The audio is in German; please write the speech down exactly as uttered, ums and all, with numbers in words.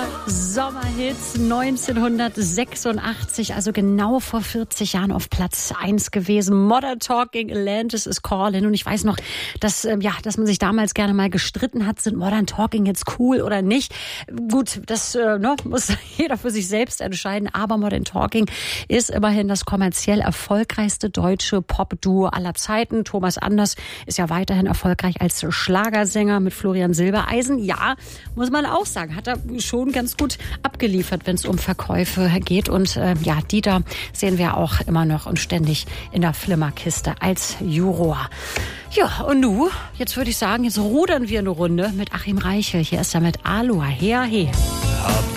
Sommerhits neunzehnhundertsechsundachtzig, also genau vor vierzig Jahren auf Platz eins gewesen. Modern Talking, Atlantis is Calling. Und ich weiß noch, dass, ähm, ja, dass man sich damals gerne mal gestritten hat, sind Modern Talking jetzt cool oder nicht. Gut, das äh, ne, muss jeder für sich selbst entscheiden. Aber Modern Talking ist immerhin das kommerziell erfolgreichste deutsche Pop-Duo aller Zeiten. Thomas Anders ist ja weiterhin erfolgreich als Schlagersänger mit Florian Silbereisen. Ja, muss man auch sagen, hat er schon ganz gut abgeliefert, wenn es um Verkäufe geht. Und äh, ja, Dieter sehen wir auch immer noch und ständig in der Flimmerkiste als Juror. Ja, und nu, jetzt würde ich sagen, jetzt rudern wir eine Runde mit Achim Reichel. Hier ist er mit Aloha. Her, he. Hab